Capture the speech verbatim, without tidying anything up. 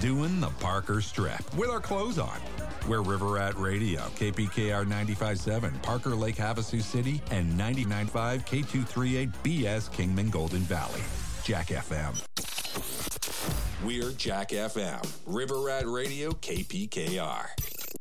doing the Parker Strip with our clothes on. We're River Rat Radio, K P K R ninety-five point seven, Parker Lake Havasu City, and ninety-nine point five K two thirty-eight B S Kingman Golden Valley. Jack F M. We're Jack F M, River Rat Radio, K P K R.